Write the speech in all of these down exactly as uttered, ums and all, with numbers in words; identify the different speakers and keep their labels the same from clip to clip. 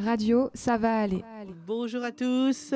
Speaker 1: radio, ça va aller.
Speaker 2: Bonjour à tous.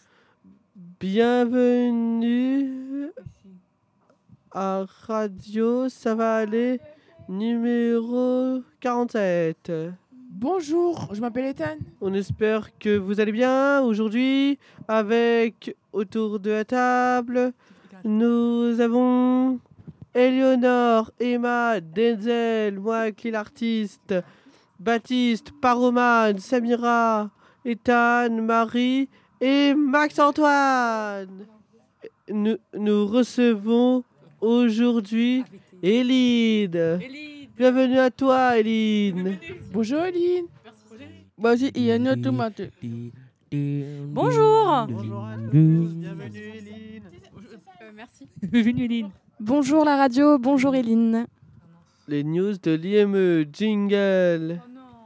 Speaker 2: Bienvenue à Radio, ça va aller, numéro quarante-sept.
Speaker 3: Bonjour, je m'appelle Ethan.
Speaker 2: On espère que vous allez bien aujourd'hui. Avec autour de la table, nous avons Éléonore, Emma, Denzel, moi, Clé l'artiste, Baptiste, Paroman, Samira, Ethan, Marie et Max-Antoine. Nous, nous recevons aujourd'hui Eline. Bienvenue à toi, Eline.
Speaker 3: Bonjour Eline. Vas-y, il y a une tomate.
Speaker 4: Bonjour.
Speaker 2: Bonjour à tous. Bienvenue, Eline.
Speaker 4: Euh, merci. Bienvenue Eline.
Speaker 1: Bonjour la radio, bonjour Eline.
Speaker 2: Les news de l'I M E, jingle.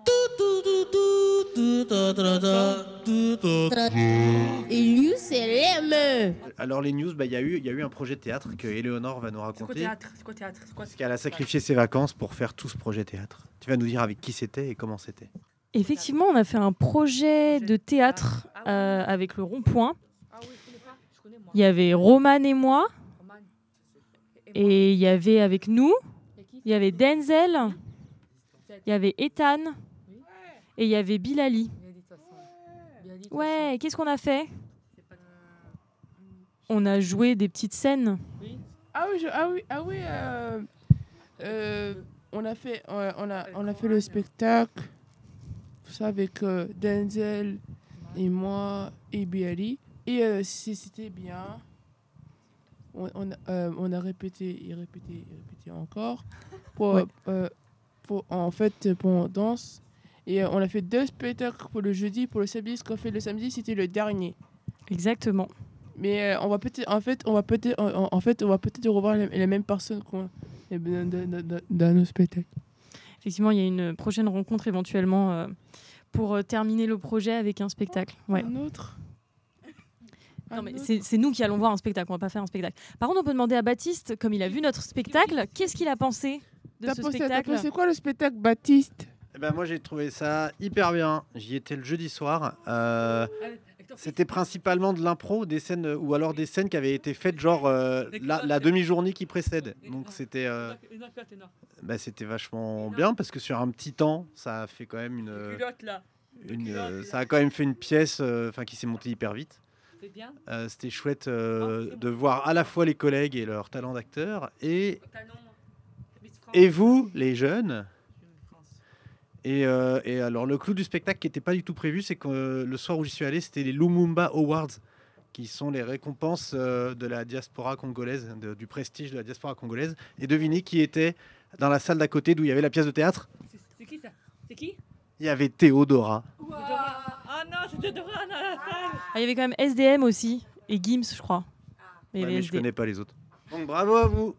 Speaker 5: Et lui, c'est l'M.
Speaker 6: Alors les news, bah, il y a eu, il y a eu un projet de théâtre que Éléonore va nous
Speaker 4: C'est quoi
Speaker 6: raconter.
Speaker 4: théâtre C'est quoi théâtre C'est quoi
Speaker 6: Parce qu'elle a sacrifié ses vacances pour faire tout ce projet théâtre. Tu vas nous dire avec qui c'était et comment c'était.
Speaker 7: Effectivement, on a fait un projet de théâtre euh, avec le Rond-Point.
Speaker 4: Ah oui, je connais pas. Je connais moi.
Speaker 7: Il y avait Roman et moi,
Speaker 4: Roman.
Speaker 7: et il y avait avec nous, il y avait Denzel, il y avait Ethan, et il y avait Bilali. Ouais, qu'est-ce qu'on a fait? On a joué des petites scènes.
Speaker 3: Ah oui, je- ah oui, ah oui. euh, euh, on a fait, ouais, on a, on a fait le spectacle. Tout ça avec euh, Denzel et moi et Bilali. Et euh, si c'était bien. On, on, a, euh, on a répété et répété et répété encore. Pour,
Speaker 7: Ouais.
Speaker 3: euh, pour, en fait, pour on danse. Et euh, on a fait deux spectacles pour le jeudi. Pour le samedi, ce qu'on fait le samedi, c'était le dernier.
Speaker 7: Exactement.
Speaker 3: Mais euh, on va peut-être, en fait, on va peut-être, en, en fait, on va peut-être revoir les, les mêmes personnes qu'on dans, dans, dans, dans nos spectacles.
Speaker 7: Effectivement, il y a une prochaine rencontre éventuellement euh, pour euh, terminer le projet avec un spectacle. Ouais.
Speaker 3: Un autre.
Speaker 7: Non,
Speaker 3: Un
Speaker 7: mais
Speaker 3: autre.
Speaker 7: c'est c'est nous qui allons voir un spectacle, on va pas faire un spectacle. Par contre, on peut demander à Baptiste, comme il a vu notre spectacle, qu'est-ce qu'il a pensé de
Speaker 3: T'as
Speaker 7: ce
Speaker 3: pensé- t'as
Speaker 7: spectacle?
Speaker 3: pensé quoi le spectacle, Baptiste?
Speaker 6: Eh ben, moi j'ai trouvé ça hyper bien. J'y étais le jeudi soir. Euh, C'était principalement de l'impro, des scènes ou alors des scènes qui avaient été faites genre euh, la, la demi-journée qui précède. Donc c'était, euh, bah, c'était vachement bien parce que sur un petit temps, ça a fait quand même une, une euh, ça a quand même fait une pièce, enfin qui s'est montée hyper vite.
Speaker 4: C'est bien.
Speaker 6: Euh, c'était chouette euh, de voir à la fois les collègues et leur talent d'acteur et, et vous, les jeunes. Et, euh, et alors le clou du spectacle qui n'était pas du tout prévu, c'est que euh, le soir où j'y suis allé, c'était les Lumumba Awards, qui sont les récompenses euh, de la diaspora congolaise, de- du prestige de la diaspora congolaise. Et devinez qui était dans la salle d'à côté d'où il y avait la pièce de théâtre.
Speaker 4: C'est- C'est qui ça C'est qui
Speaker 6: Il y avait Théodora.
Speaker 4: Ah non, c'était Dora dans la salle.
Speaker 7: Ah, il y avait quand même S D M aussi, et Gims, je crois. Il y
Speaker 6: Ouais,
Speaker 7: avait
Speaker 6: mais je
Speaker 7: S D.
Speaker 6: connais pas les autres. Donc bravo à vous.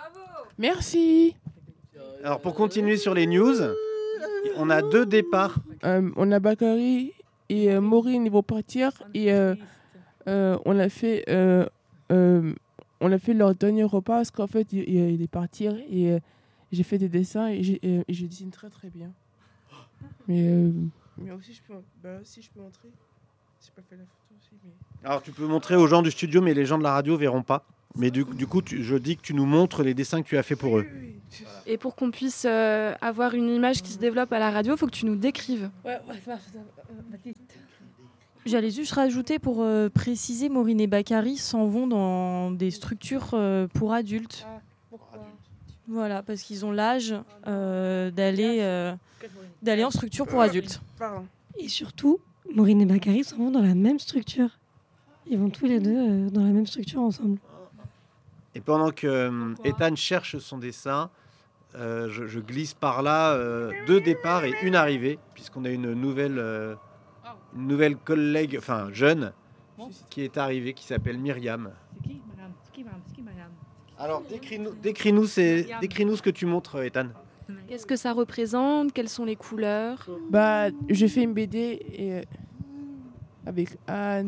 Speaker 3: Merci.
Speaker 6: Alors pour continuer sur les news, on a deux départs.
Speaker 3: Euh, on a Bakary et euh, Maureen, ils vont partir. Et euh, euh, on a fait, euh, euh, on a fait leur dernier repas parce qu'en fait, il, il, il est parti et euh, j'ai fait des dessins et, j'ai- et, et je dessine très très bien. Mais, euh, mais aussi, je peux, bah, aussi, je peux montrer. J'ai pas fait la photo aussi, mais.
Speaker 6: Alors tu peux montrer aux gens du studio, mais les gens de la radio verront pas. Mais du, du coup, tu- je dis que tu nous montres les dessins que tu as fait pour eux.
Speaker 1: Et pour qu'on puisse euh, avoir une image qui se développe à la radio, il faut que tu nous décrives.
Speaker 4: Ouais, ouais, ça marche. ça- euh, Baptiste.
Speaker 7: J'allais juste rajouter pour euh, préciser, Maureen et Bakary s'en vont dans des structures euh, pour adultes.
Speaker 4: Ah, pourquoi
Speaker 7: Voilà, parce qu'ils ont l'âge euh, d'aller euh,
Speaker 4: Qu'est-ce que vous voulez
Speaker 7: d'aller en structure pour adultes.
Speaker 3: Pardon.
Speaker 5: Et surtout, Maureen et Bakary s'en vont dans la même structure. Ils vont tous les deux euh, dans la même structure ensemble.
Speaker 6: Et pendant que euh, Ethan cherche son dessin, euh, je, je glisse par là euh, deux départs et une arrivée, puisqu'on a une nouvelle, euh, une nouvelle collègue, enfin jeune, qui est arrivée, qui s'appelle Myriam.
Speaker 4: C'est qui, madame C'est qui, madame C'est qui, madame
Speaker 6: Alors décris-nous, décris-nous, ces- décris-nous ce que tu montres, Ethan.
Speaker 1: Qu'est-ce que ça représente? Quelles sont les couleurs?
Speaker 3: Bah, j'ai fait une B D et, euh, avec Anne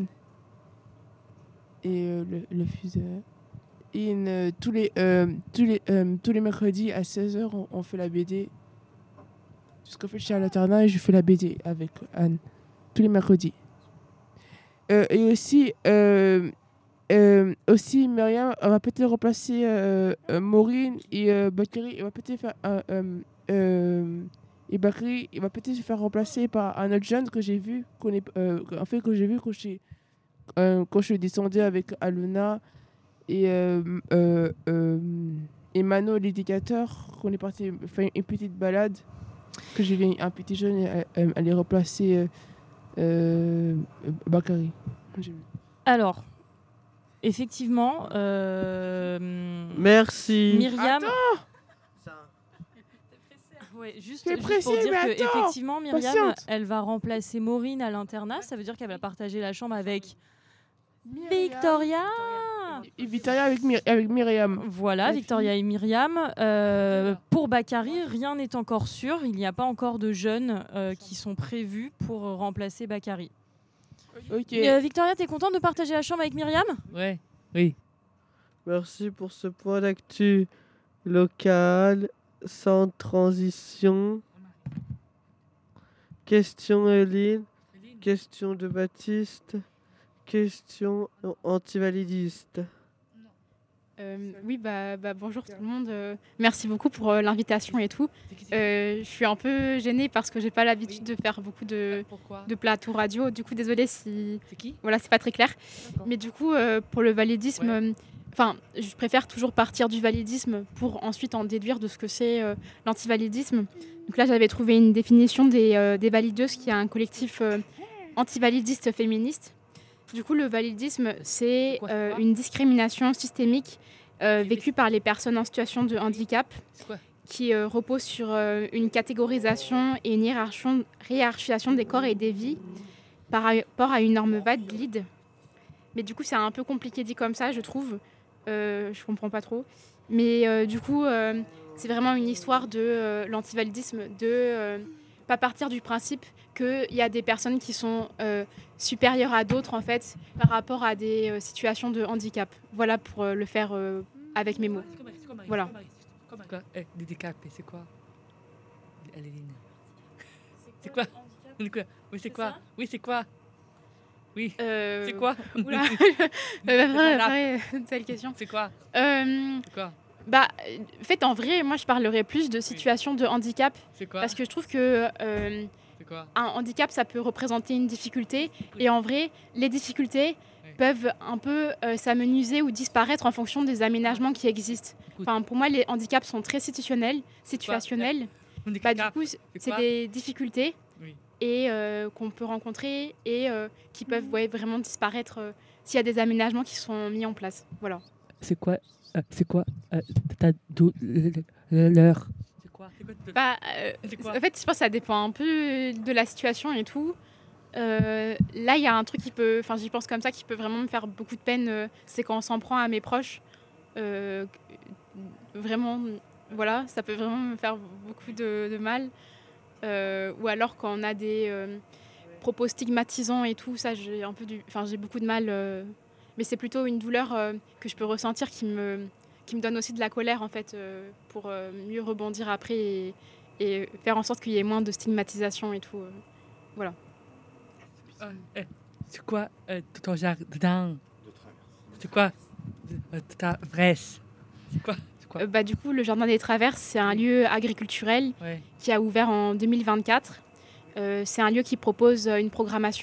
Speaker 3: et euh, le, le fils de... Et une, euh, tous, les, euh, tous, les, euh, tous les mercredis à seize heures, on, on fait la B D. Parce qu'en fait, je suis à l'internat et je fais la B D avec Anne. tous les mercredis. Euh, et aussi, euh, euh, aussi Myriam elle va peut-être remplacer euh, euh, Maureen et euh, Bakary. Elle va peut-être faire un, euh, euh, et Bakary, il va peut-être se faire remplacer par un autre jeune que j'ai vu, qu'on est, euh, en fait que j'ai vu quand je suis, euh, quand je suis descendue avec Aluna et euh, euh, euh, et Mano l'éducateur, qu'on est parti faire une petite balade, que j'ai vu un petit jeune et, euh, aller remplacer euh, euh, Bakary. J'ai vu.
Speaker 7: Alors, effectivement, euh,
Speaker 2: Merci.
Speaker 7: Myriam.
Speaker 3: Attends,
Speaker 7: Ouais, juste,
Speaker 3: T'es
Speaker 7: juste
Speaker 3: pressée,
Speaker 7: pour dire
Speaker 3: mais
Speaker 7: que
Speaker 3: attends,
Speaker 7: effectivement, Myriam,
Speaker 3: patiente.
Speaker 7: elle va remplacer Maureen à l'internat. Ça veut dire qu'elle va partager la chambre avec Victoria.
Speaker 3: Et Victoria avec, Myr- avec Myriam.
Speaker 7: Voilà,
Speaker 3: La
Speaker 7: Victoria et Myriam. Euh, pour Bakary, rien n'est encore sûr. Il n'y a pas encore de jeunes euh, qui sont prévus pour remplacer Bakary.
Speaker 3: Ok.
Speaker 7: Euh, Victoria, t'es contente de partager la chambre avec Myriam?
Speaker 2: Ouais. Oui. Merci pour ce point d'actu local, sans transition. Question Eline. Question de Baptiste. Question antivalidiste.
Speaker 8: Euh, oui, bah, bah, bonjour tout le monde. Euh, merci beaucoup pour euh, l'invitation et tout. Euh, je suis un peu gênée parce que j'ai pas l'habitude de faire beaucoup de, de plateaux radio. Du coup, désolée si voilà, c'est pas très clair. Mais du coup, euh, pour le validisme, euh, enfin, je préfère toujours partir du validisme pour ensuite en déduire de ce que c'est euh, l'antivalidisme. Donc là, j'avais trouvé une définition des, euh, des valideuses, qui est un collectif euh, antivalidiste féministe. Du coup, le validisme, c'est euh, une discrimination systémique euh, vécue par les personnes en situation de handicap qui euh, repose sur euh, une catégorisation et une hiérarchon- hiérarchisation des corps et des vies par rapport à une norme valide. Mais du coup, c'est un peu compliqué dit comme ça, je trouve. Euh, je comprends pas trop. Mais euh, du coup, euh, c'est vraiment une histoire de euh, l'antivalidisme, de euh, pas partir du principe qu'il y a des personnes qui sont euh, supérieures à d'autres, en fait, par rapport à des euh, situations de handicap. Voilà, pour euh, le faire euh, avec mes mots. Voilà.
Speaker 4: C'est quoi eh, handicapé, c'est quoi Aléline. C'est quoi C'est quoi Oui, c'est quoi Oui, c'est quoi Oui,
Speaker 8: Euh,
Speaker 4: c'est quoi
Speaker 8: Oula, euh, vrai, vrai, c'est la question.
Speaker 4: C'est quoi
Speaker 8: Euh,
Speaker 4: C'est quoi
Speaker 8: bah, en fait, en vrai, moi, je parlerais plus de situation de handicap
Speaker 4: C'est quoi
Speaker 8: parce que je trouve que euh,
Speaker 4: C'est quoi
Speaker 8: un handicap, ça peut représenter une difficulté. Et en vrai, les difficultés
Speaker 4: Oui.
Speaker 8: peuvent un peu euh, s'amenuiser ou disparaître en fonction des aménagements qui existent.
Speaker 4: Écoute.
Speaker 8: Enfin, pour moi, les handicaps sont très situationnels, situationnels. Bah, du coup, c'est
Speaker 4: C'est quoi
Speaker 8: des difficultés
Speaker 4: Oui.
Speaker 8: et euh, qu'on peut rencontrer et euh, qui peuvent ouais, vraiment disparaître euh, s'il y a des aménagements qui sont mis en place. Voilà.
Speaker 4: C'est quoi euh, C'est quoi euh, ta douleur C'est quoi C'est quoi ta-
Speaker 8: Bah, euh,
Speaker 4: C'est quoi
Speaker 8: en fait, je pense que ça dépend un peu de la situation et tout. Euh, là, il y a un truc qui peut, enfin, j'y pense comme ça, qui peut vraiment me faire beaucoup de peine. euh, c'est quand on s'en prend à mes proches. Euh, vraiment, voilà, ça peut vraiment me faire beaucoup de, de mal. Euh, ou alors quand on a des euh, propos stigmatisants et tout, ça, j'ai un peu du, enfin, j'ai beaucoup de mal. euh, mais c'est plutôt une douleur euh, que je peux ressentir qui me, qui me donne aussi de la colère en fait, euh, pour euh, mieux rebondir après et, et faire en sorte qu'il y ait moins de stigmatisation et tout. euh. Voilà.
Speaker 4: Euh, eh, C'est quoi euh, ton jardin C'est quoi euh, ta vraisse C'est quoi C'est quoi
Speaker 8: Euh, bah, du coup, le Jardin des Traverses, c'est un lieu agriculturel
Speaker 4: Ouais.
Speaker 8: qui a ouvert en deux mille vingt-quatre. Euh, c'est un lieu qui propose euh, une programmation